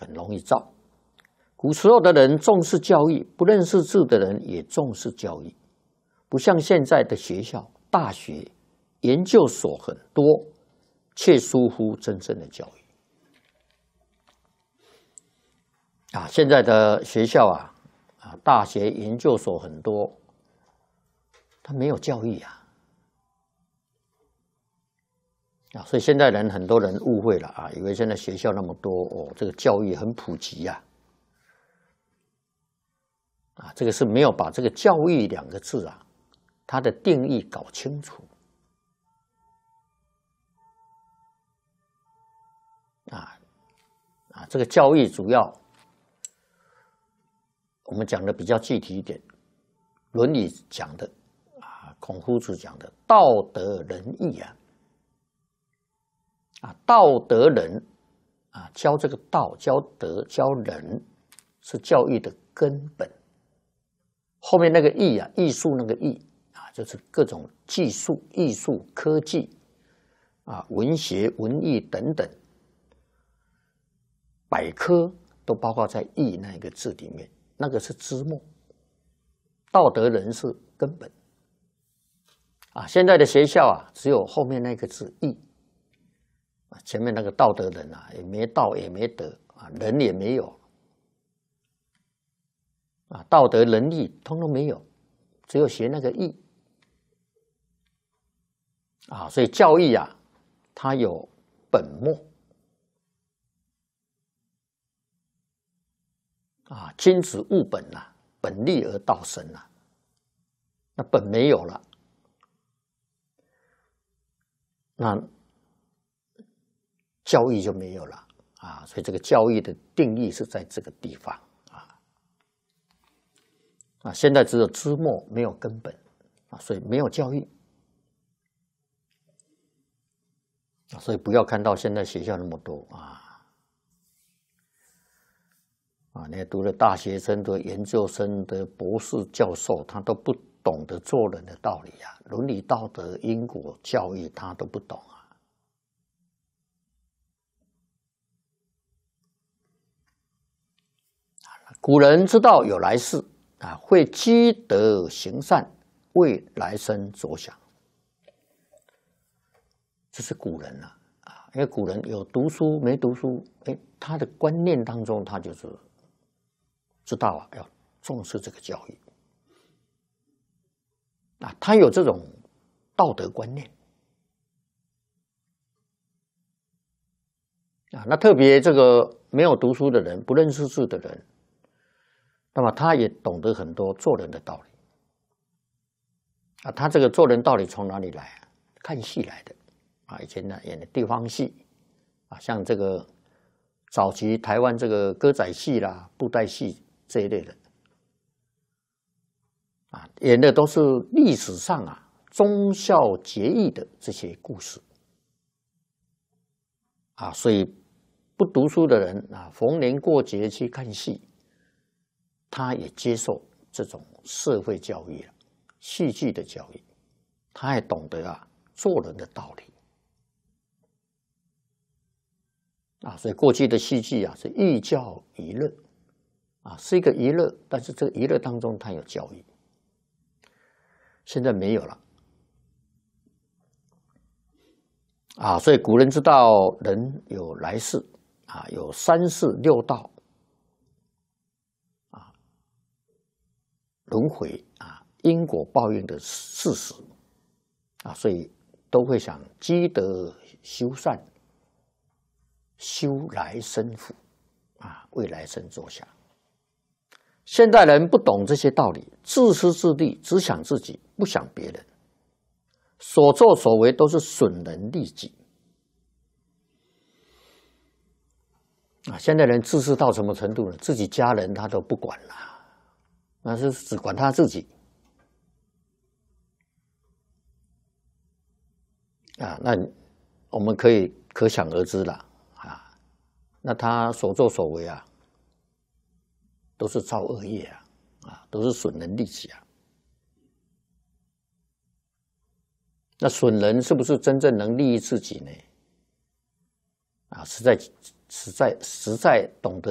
很容易造。古时候的人重视教育，不认识字的人也重视教育，不像现在的学校、大学、研究所很多，却疏忽真正的教育。现在的学校大学、研究所很多，它没有教育所以现在很多人误会了以为现在学校那么多这个教育很普及这个是没有把这个教育两个字它的定义搞清楚这个教育主要我们讲的比较具体一点，《论语》讲的孔夫子讲的道德仁义道德仁教这个道、教德、教仁是教育的根本。后面那个义艺术那个义就是各种技术、艺术、科技文学、文艺等等，百科都包括在义那个字里面，那个是枝末，道德仁是根本现在的学校只有后面那个字义，前面那个道德人也没道也没德人也没有道德仁义通通没有，只有学那个义所以教育它有本末君子务本本立而道生那本没有了，那教育就没有了所以这个教育的定义是在这个地方现在只有枝末没有根本所以没有教育所以不要看到现在学校那么多你读了大学生的、研究生的、博士教授，他都不懂得做人的道理伦理道德、因果教育他都不懂古人知道有来世会积德行善，为来生着想。这是古人因为古人有读书没读书，他的观念当中，他就是知道要重视这个教育他有这种道德观念那特别这个没有读书的人，不认识字的人，那么他也懂得很多做人的道理他这个做人道理从哪里来看戏来的以前演的地方戏像这个早期台湾这个歌仔戏啦、布袋戏这一类的演的都是历史上忠孝节义的这些故事所以不读书的人逢年过节去看戏，他也接受这种社会教育戏剧的教育，他也懂得做人的道理所以过去的戏剧是寓教于乐是一个娱乐，但是这个娱乐当中它有教育，现在没有了所以古人知道人有来世有三世六道轮回因果报应的事实所以都会想积德修善，修来生福为来生着想。现代人不懂这些道理，自私自利，只想自己，不想别人，所作所为都是损人利己现在人自私到什么程度呢？自己家人他都不管了，那是只管他自己那我们可想而知了那他所作所为都是造恶业都是损人利己那损人是不是真正能利益自己呢？实在懂得